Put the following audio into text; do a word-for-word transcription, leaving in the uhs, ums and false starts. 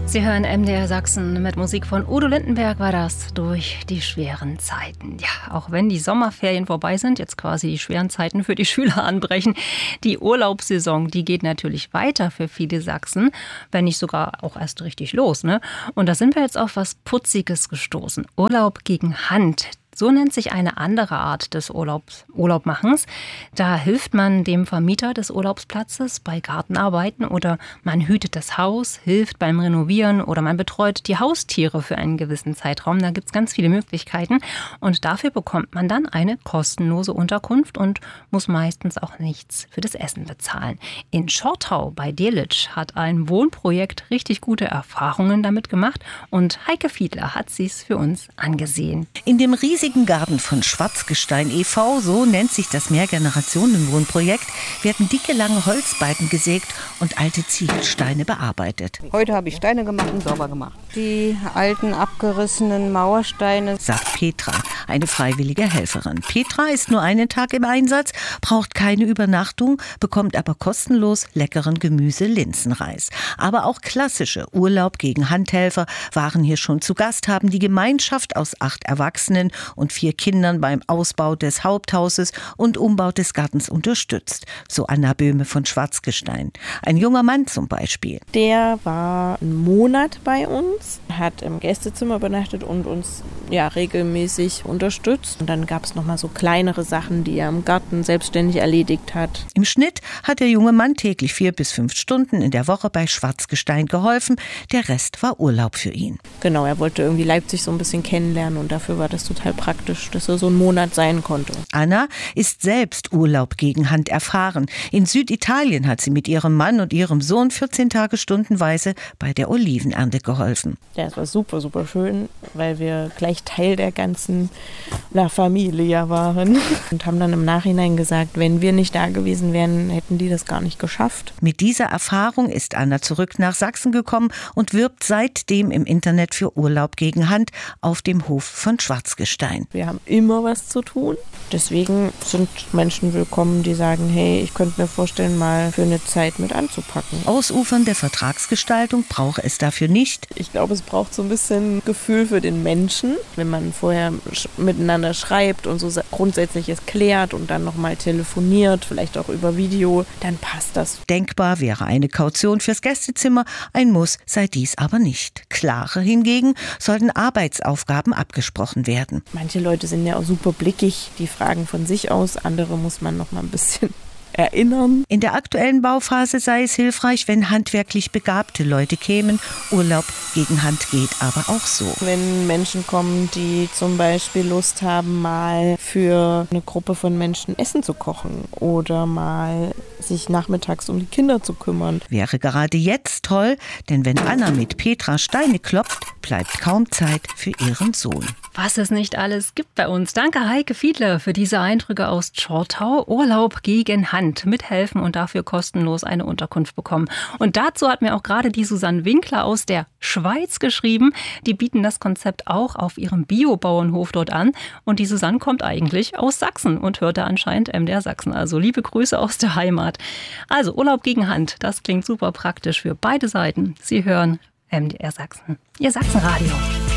Sie hören M D R Sachsen. Mit Musik von Udo Lindenberg war das durch die schweren Zeiten. Ja, auch wenn die Sommerferien vorbei sind, jetzt quasi die schweren Zeiten für die Schüler anbrechen. Die Urlaubssaison, die geht natürlich weiter für viele Sachsen, wenn nicht sogar auch erst richtig los, ne? Und da sind wir jetzt auf was Putziges gestoßen. Urlaub gegen Hand. So nennt sich eine andere Art des Urlaubs, Urlaubmachens. Da hilft man dem Vermieter des Urlaubsplatzes bei Gartenarbeiten oder man hütet das Haus, hilft beim Renovieren oder man betreut die Haustiere für einen gewissen Zeitraum. Da gibt es ganz viele Möglichkeiten und dafür bekommt man dann eine kostenlose Unterkunft und muss meistens auch nichts für das Essen bezahlen. In Schortau bei Delitzsch hat ein Wohnprojekt richtig gute Erfahrungen damit gemacht und Heike Fiedler hat sie es für uns angesehen. In dem riesigen Garten von Schwarzgestein e V, so nennt sich das Mehrgenerationen-Wohnprojekt, werden dicke, lange Holzbalken gesägt und alte Ziegelsteine bearbeitet. Heute habe ich Steine gemacht und sauber gemacht. Die alten, abgerissenen Mauersteine, sagt Petra, eine freiwillige Helferin. Petra ist nur einen Tag im Einsatz, braucht keine Übernachtung, bekommt aber kostenlos leckeren Gemüse-Linsenreis. Aber auch klassische Urlaub gegen Handhelfer waren hier schon zu Gast, haben die Gemeinschaft aus acht Erwachsenen und vier Kindern beim Ausbau des Haupthauses und Umbau des Gartens unterstützt. So Anna Böhme von Schwarzgestein. Ein junger Mann zum Beispiel. Der war einen Monat bei uns, hat im Gästezimmer übernachtet und uns ja regelmäßig unterstützt. Und dann gab es nochmal so kleinere Sachen, die er im Garten selbstständig erledigt hat. Im Schnitt hat der junge Mann täglich vier bis fünf Stunden in der Woche bei Schwarzgestein geholfen. Der Rest war Urlaub für ihn. Genau, er wollte irgendwie Leipzig so ein bisschen kennenlernen und dafür war das total praktisch, dass er so einen Monat sein konnte. Anna ist selbst Urlaub gegen Hand erfahren. In Süditalien hat sie mit ihrem Mann und ihrem Sohn vierzehn Tage stundenweise bei der Olivenernte geholfen. Ja, es war super, super schön, weil wir gleich Teil der ganzen La Familia waren und haben dann im Nachhinein gesagt, wenn wir nicht da gewesen wären, hätten die das gar nicht geschafft. Mit dieser Erfahrung ist Anna zurück nach Sachsen gekommen und wirbt seitdem im Internet für Urlaub gegen Hand auf dem Hof von Schwarzgestein. Wir haben immer was zu tun. Deswegen sind Menschen willkommen, die sagen, hey, ich könnte mir vorstellen, mal für eine Zeit mit anzupacken. Ausufernde Vertragsgestaltung braucht es dafür nicht. Ich glaube, es braucht so ein bisschen Gefühl für den Menschen. Wenn man vorher sch- miteinander schreibt und so Grundsätzliches klärt und dann nochmal telefoniert, vielleicht auch über Video, dann passt das. Denkbar wäre eine Kaution fürs Gästezimmer, ein Muss sei dies aber nicht. Klarer hingegen sollten Arbeitsaufgaben abgesprochen werden. Manche Leute sind ja auch super blickig, die fragen von sich aus, andere muss man noch mal ein bisschen erinnern. In der aktuellen Bauphase sei es hilfreich, wenn handwerklich begabte Leute kämen. Urlaub gegen Hand geht aber auch so. Wenn Menschen kommen, die zum Beispiel Lust haben, mal für eine Gruppe von Menschen Essen zu kochen oder mal sich nachmittags um die Kinder zu kümmern. Wäre gerade jetzt toll, denn wenn Anna mit Petra Steine klopft, bleibt kaum Zeit für ihren Sohn. Was es nicht alles gibt bei uns. Danke Heike Fiedler für diese Eindrücke aus Schortau. Urlaub gegen Hand. Mithelfen und dafür kostenlos eine Unterkunft bekommen. Und dazu hat mir auch gerade die Susanne Winkler aus der Schweiz geschrieben. Die bieten das Konzept auch auf ihrem Biobauernhof dort an. Und die Susanne kommt eigentlich aus Sachsen und hört da anscheinend M D R Sachsen. Also liebe Grüße aus der Heimat. Also Urlaub gegen Hand. Das klingt super praktisch für beide Seiten. Sie hören M D R Sachsen. Ihr Sachsenradio.